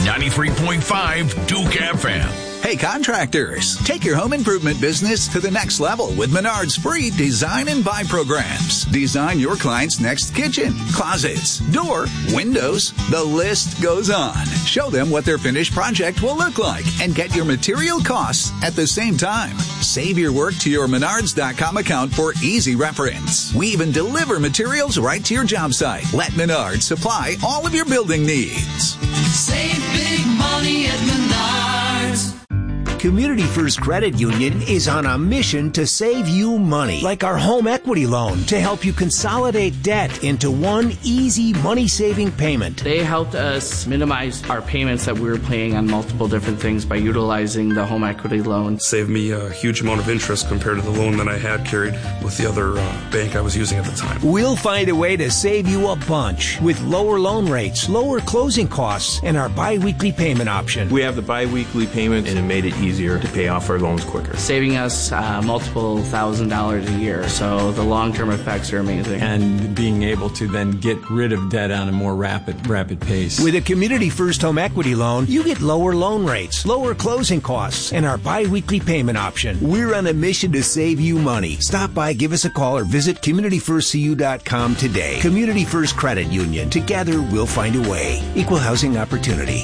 93.5 Duke FM. Hey contractors, take your home improvement business to the next level with Menard's free design and buy programs. Design your client's next kitchen, closets, door, windows. The list goes on. Show them what their finished project will look like and get your material costs at the same time. Save your work to your Menards.com account for easy reference. We even deliver materials right to your job site. Let Menards supply all of your building needs. Save big money at Menards. Community First Credit Union is on a mission to save you money, like our home equity loan, to help you consolidate debt into one easy money-saving payment. They helped us minimize our payments that we were paying on multiple different things by utilizing the home equity loan. Saved me a huge amount of interest compared to the loan that I had carried with the other bank I was using at the time. We'll find a way to save you a bunch with lower loan rates, lower closing costs, and our bi-weekly payment option. We have the bi-weekly payment, and it made it easier to pay off our loans quicker. Saving us multiple $1,000s a year, so the long-term effects are amazing. And being able to then get rid of debt on a more rapid pace. With a Community First home equity loan, you get lower loan rates, lower closing costs, and our bi-weekly payment option. We're on a mission to save you money. Stop by, give us a call, or visit CommunityFirstCU.com today. Community First Credit Union. Together, we'll find a way. Equal housing opportunity.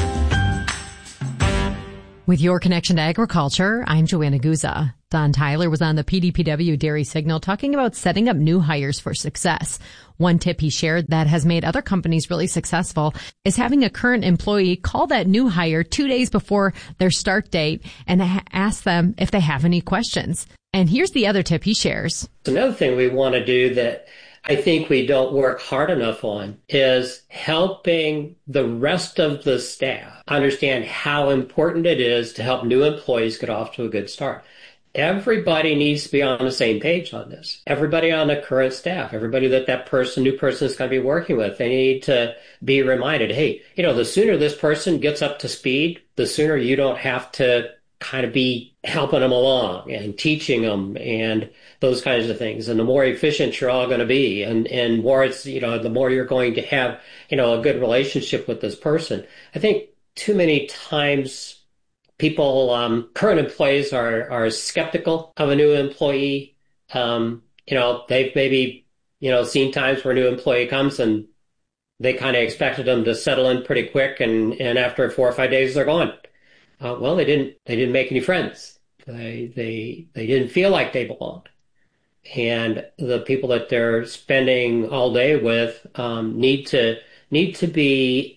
With your connection to agriculture, I'm Joanna Guza. Don Tyler was on the PDPW Dairy Signal talking about setting up new hires for success. One tip he shared that has made other companies really successful is having a current employee call that new hire 2 days before their start date and ask them if they have any questions. And here's the other tip he shares. Another thing we want to do that I think we don't work hard enough on is helping the rest of the staff understand how important it is to help new employees get off to a good start. Everybody needs to be on the same page on this. Everybody on the current staff, everybody that new person is going to be working with, they need to be reminded, hey, the sooner this person gets up to speed, the sooner you don't have to kind of be helping them along and teaching them and those kinds of things. And the more efficient you're all going to be and more it's, the more you're going to have, a good relationship with this person. I think too many times people, current employees are skeptical of a new employee. They've maybe, seen times where a new employee comes and they kind of expected them to settle in pretty quick. And after 4 or 5 days, they're gone. Well, they didn't make any friends. They didn't feel like they belonged. And the people that they're spending all day with need to be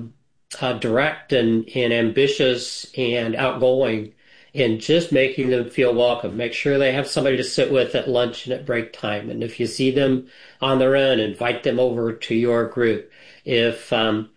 direct and ambitious and outgoing in just making them feel welcome. Make sure they have somebody to sit with at lunch and at break time. And if you see them on their own, invite them over to your group. If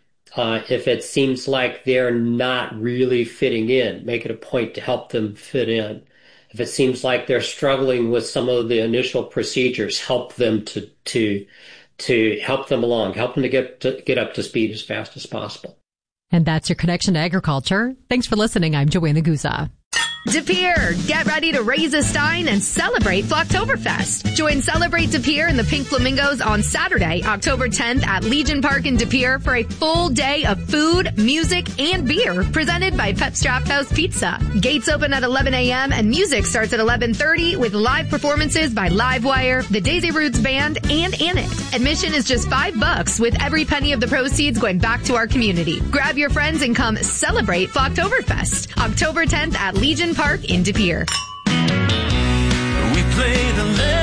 it seems like they're not really fitting in, make it a point to help them fit in. If it seems like they're struggling with some of the initial procedures, help them to help them along, help them to get up to speed as fast as possible. And that's your connection to agriculture. Thanks for listening. I'm Joanna Guza. De Pere, get ready to raise a stein and celebrate Flocktoberfest. Join Celebrate De Pere and the Pink Flamingos on Saturday, October 10th at Legion Park in De Pere for a full day of food, music, and beer presented by Pep's Draft House Pizza. Gates open at 11 a.m. and music starts at 11:30 with live performances by Livewire, the Daisy Roots Band, and Annette. Admission is just $5 with every penny of the proceeds going back to our community. Grab your friends and come celebrate Flocktoberfest, October 10th at Legion Park in De Pere. We play the